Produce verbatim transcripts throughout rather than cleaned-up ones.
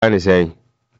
and saying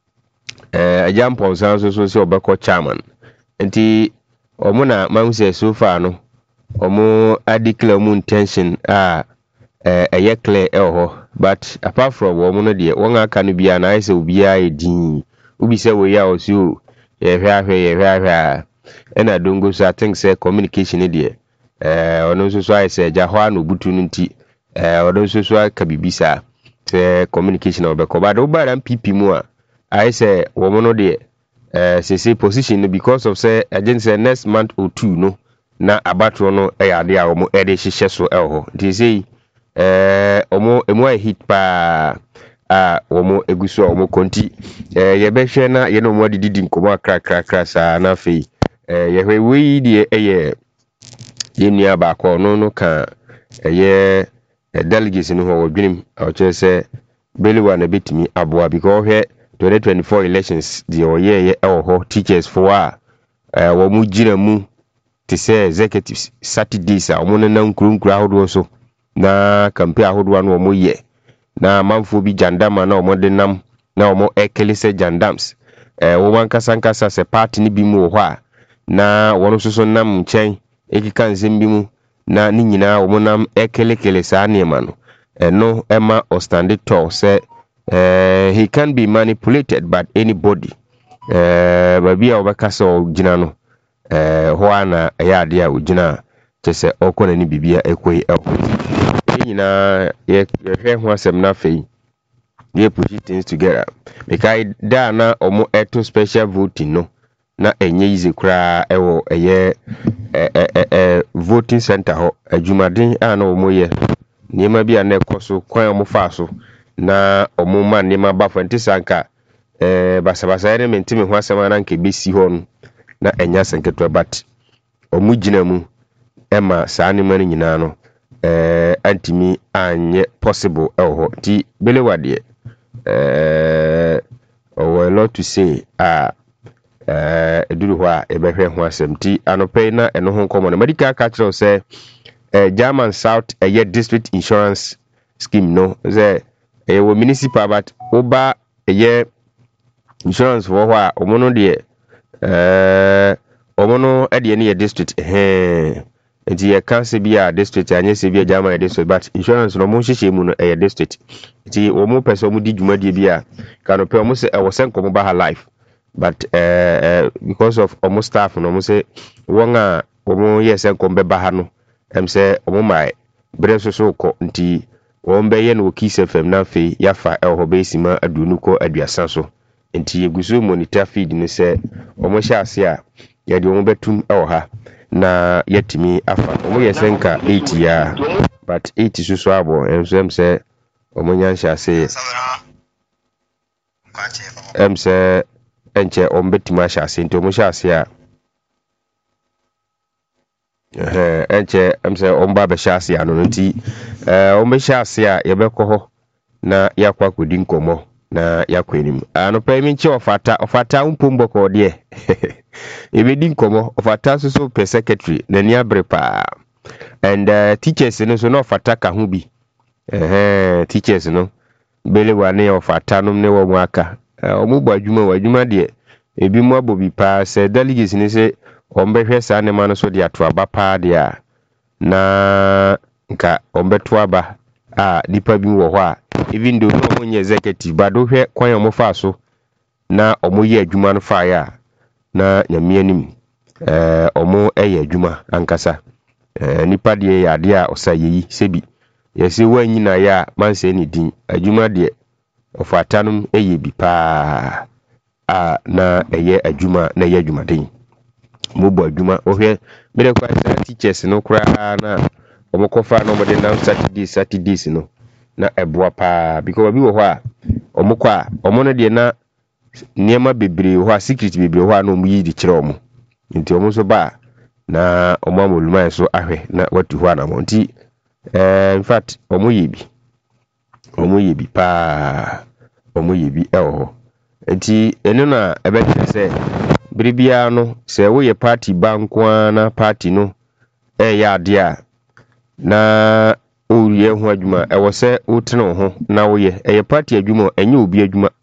a jump on sounds also so bako chairman nti omo na man say so far no omo declare mu intention a eh eye clear eho but apart from omo no de won aka no bia na say obi a edin ubi say we ya osu ye hwe ahwe ye hwe ahwe ena dongo so I think say communication de eh ono so so I say jahwa no butu nti eh ono so so aka bibisa say communication obeko but obara pp mu a I say woman no de eh say say position because of say agent say next month or two no na abatro no e ade a womo e de hihye so e ho they say eh omo emu a hit pa a womo eguso omo konti eh ye behwe na ye no mo didi nkomo akra kra kra sa na fe eh ye hwe wi de eye ye nua ba ko no no ka eye delegates no ho wodwenim o che say beliwa na betimi aboa because he twenty twenty-four elections the oye ye ewo teachers for a eh wo mu gira mu te say executives Saturdays a omo na nkrunkru ahodo so na campaign ahodo no omo ye na manfo bi jandama na omo de nam na omo ekele se jandams eh wo wankasa nkasa se party ni bi mu ho a na wono soso nam nchen ekika nsem bi mu na ni nyina omo nam ekele kele sa niema no eno ema o stand tall say Uh, he can be manipulated by anybody. Uh, baby a obekasa ogina no eh ho ana ayade a ogina te se okona ni bibia ekoi ekoi nyina ye hwe ho asem na fei ye put things together because da na omo eto special voting no na enye ize kura ewo eye eh eh eh voting center ho adwumaden a na omo ye niema bia na ekoso kwan omo fa so na omuma nema bafo ntisanka eh basabasa ene mentime ho asema na nke besi ho no na enya senketo but omugina mu ema saa ne mani nyina no eh antimi anye possible eho ti belewade eh o a lot to say ah eh eduru ho a ebehwe ho asem ti anope na eno ho komo na medical catcher say eh German South eh district insurance scheme no say e wo municipal but oba eye insurance for wa omono de eh omono e de ne district eh enti ye kan se bia district anye se bia jama district but insurance no mo hihye mu no e district enti wo mo pese mo di dwuma de bia kanu pe mo se e wo senko mo ba ha life but eh because of almost staff no mo se won a wo mo ye senko be ba ha no em se omo mai bre so so ko nti wombe no Kiss F M na fe yafa eho besima adunu ko aduasa so enti yeguso monitor feed ni se omo hya ase a ye de omo betum eho ha na yetimi afa omo yesenka eight ya but eight so so abo enso em se omo nya hya ase em se enche omo betima hya ase enti omo hya ase a eh enche em se omo ba be hya ase anu nti eh o me hyase a ye bekọ ho na yakwa kodi nkomo na yakwenim ano pa mi nche ofata ofata umpombo ko de e be di nkomo ofata so so per secretary na ni abrepa and uh, teachers no so no ofata ka ho bi eh teachers no bele wane ofata no ne wo mu aka o mu bo adwuma wa adwuma de e bi mu abobi pa se delegates ni se o mbehwe sa ne ma no so de ato aba pa de a na nka ombeto aba a nipa bi wo ho a even though no mo nye executive but do hwe kwan omo fa so na omo ye adwuma no fa ya na nyame anim eh omo eye adwuma ankasa eh nipa de ya de a osayeyi sebi yesi wanyina ya manse ni din adwuma de ofatanum eye bi pa a na eye adwuma na eye adwuma den mo bo adwuma ohwe mere kwa teachers no kura na omo kofa no mo de na Saturday Saturdays no na eboa pa because bi wo ho a omo kwa omo no de na niema bebre ho a secret bebre ho a no mu yi di kire omo nti omo so ba na omo amoluma so ahwe na watu ho na mo nti eh in fact omo yebi omo yebi pa omo yebi e ho nti eno na ebe se bribia no se wo ye party bankwa na party no e ya de a na o ye ho adwuma e wo se o tene ho na wo ye e party adwuma enye obi adwuma